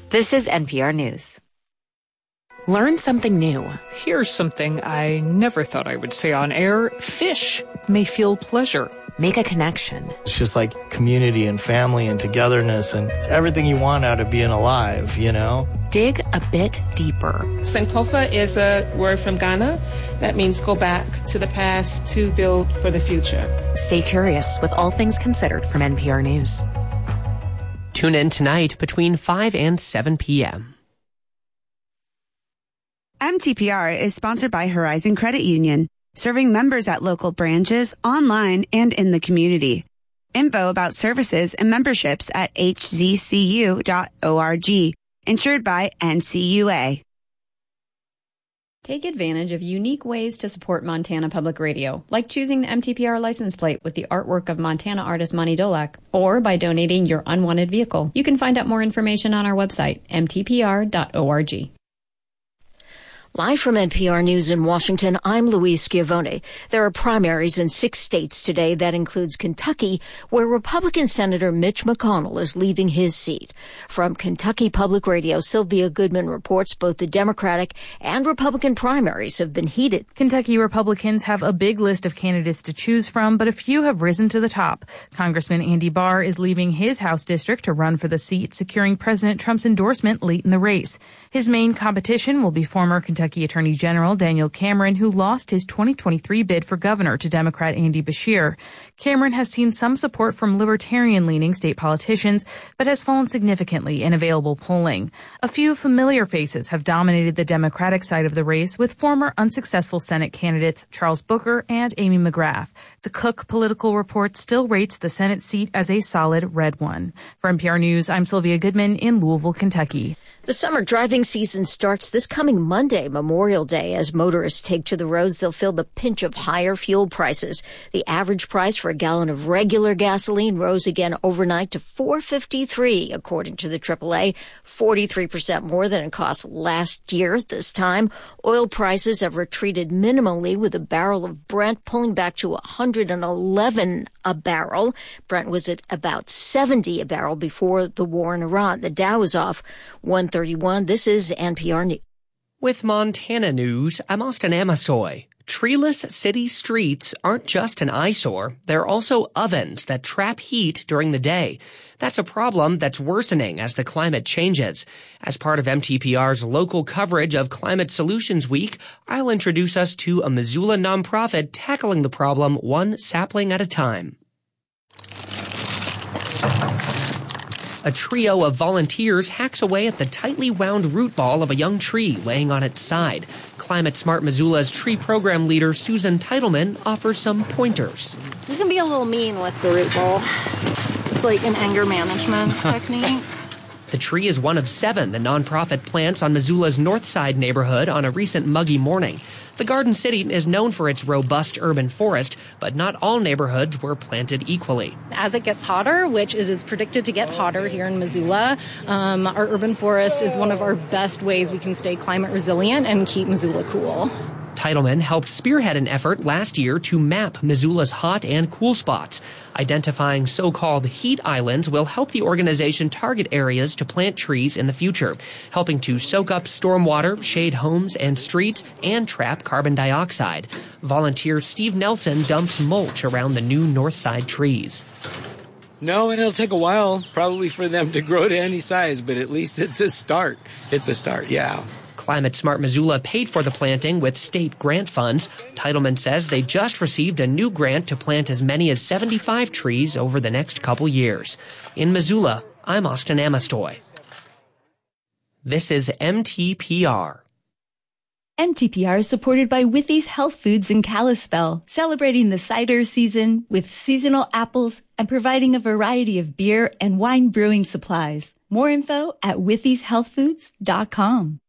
This is NPR News. Learn something new. Here's something I never thought I would say on air. Fish may feel pleasure. Make a connection. It's just like community and family and togetherness, and it's everything you want out of being alive, you know? Dig a bit deeper. Sankofa is a word from Ghana that means go back to the past to build for the future. Stay curious with All Things Considered from NPR News. Tune in tonight between 5 and 7 p.m. MTPR is sponsored by Horizon Credit Union, serving members at local branches, online, and in the community. Info about services and memberships at hzcu.org. Insured by NCUA. Take advantage of unique ways to support Montana Public Radio, like choosing the MTPR license plate with the artwork of Montana artist Monty Dolak, or by donating your unwanted vehicle. You can find out more information on our website, mtpr.org. Live from NPR News in Washington, I'm Louise Schiavone. There are primaries in 6 states today. That includes Kentucky, where Republican Senator Mitch McConnell is leaving his seat. From Kentucky Public Radio, Sylvia Goodman reports both the Democratic and Republican primaries have been heated. Kentucky Republicans have a big list of candidates to choose from, but a few have risen to the top. Congressman Andy Barr is leaving his House district to run for the seat, securing President Trump's endorsement late in the race. His main competition will be former Kentucky Attorney General Daniel Cameron, who lost his 2023 bid for governor to Democrat Andy Beshear. Cameron has seen some support from libertarian-leaning state politicians, but has fallen significantly in available polling. A few familiar faces have dominated the Democratic side of the race, with former unsuccessful Senate candidates Charles Booker and Amy McGrath. The Cook Political Report still rates the Senate seat as a solid red one. For NPR News, I'm Sylvia Goodman in Louisville, Kentucky. The summer driving season starts this coming Monday, Memorial Day. As motorists take to the roads, they'll feel the pinch of higher fuel prices. The average price for a gallon of regular gasoline rose again overnight to $4.53, according to the AAA, 43% more than it cost last year at this time. Oil prices have retreated minimally, with a barrel of Brent pulling back to $111 a barrel. Brent was at about $70 a barrel before the war in Iran. The Dow is off 131. This is NPR News. With Montana News, I'm Austin Amasoy. Treeless city streets aren't just an eyesore. They're also ovens that trap heat during the day. That's a problem that's worsening as the climate changes. As part of MTPR's local coverage of Climate Solutions Week, I'll introduce us to a Missoula nonprofit tackling the problem one sapling at a time. A trio of volunteers hacks away at the tightly wound root ball of a young tree laying on its side. Climate Smart Missoula's tree program leader Susan Teitelman offers some pointers. You can be a little mean with the root ball. It's like an anger management technique. The tree is one of 7 the nonprofit plants on Missoula's North Side neighborhood on a recent muggy morning. The Garden City is known for its robust urban forest, but not all neighborhoods were planted equally. As it gets hotter, which it is predicted to get hotter here in Missoula, our urban forest is one of our best ways we can stay climate resilient and keep Missoula cool. Teitelman helped spearhead an effort last year to map Missoula's hot and cool spots. Identifying so-called heat islands will help the organization target areas to plant trees in the future, helping to soak up stormwater, shade homes and streets, and trap carbon dioxide. Volunteer Steve Nelson dumps mulch around the new north side trees. No, and it'll take a while, probably for them to grow to any size, but at least it's a start. It's a start, yeah. Climate Smart Missoula paid for the planting with state grant funds. Teitelman says they just received a new grant to plant as many as 75 trees over the next couple years. In Missoula, I'm Austin Amastoy. This is MTPR. MTPR is supported by Withys Health Foods in Kalispell, celebrating the cider season with seasonal apples and providing a variety of beer and wine brewing supplies. More info at withyshealthfoods.com.